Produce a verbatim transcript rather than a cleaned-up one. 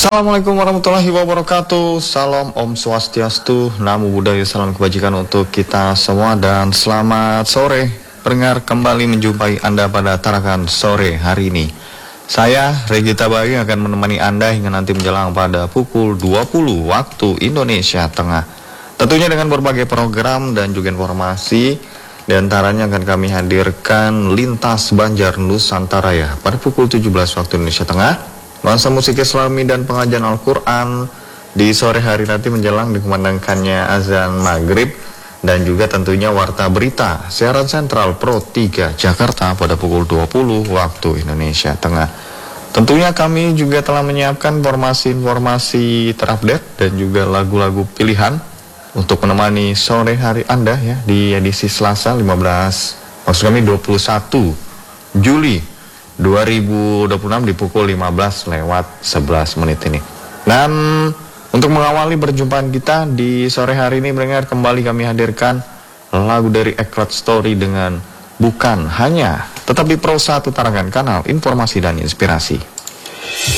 Assalamualaikum warahmatullahi wabarakatuh. Salam Om Swastiastu, Namo Buddhaya, salam kebajikan untuk kita semua. Dan selamat sore, pendengar, kembali menjumpai Anda pada tarakan sore hari ini. Saya Regita Bayu akan menemani Anda hingga nanti menjelang pada pukul dua puluh waktu Indonesia Tengah. Tentunya dengan berbagai program dan juga informasi. Di antaranya akan kami hadirkan Lintas Banjar Nusantara ya pada pukul tujuh belas waktu Indonesia Tengah. Nuansa musik Islami dan pengajian Al-Quran di sore hari nanti menjelang dikumandangkannya azan maghrib. Dan juga tentunya Warta Berita siaran sentral Pro tiga Jakarta pada pukul dua puluh waktu Indonesia Tengah. Tentunya kami juga telah menyiapkan informasi-informasi terupdate dan juga lagu-lagu pilihan untuk menemani sore hari Anda ya di edisi Selasa lima belas, maksud kami dua puluh satu Juli dua ribu dua puluh enam di pukul lima belas lewat sebelas menit ini. Dan untuk mengawali perjumpaan kita di sore hari ini, mendengar, kembali kami hadirkan lagu dari Eklat Story dengan Bukan Hanya. Tetap di Pro satu Tarangan, kanal informasi dan inspirasi.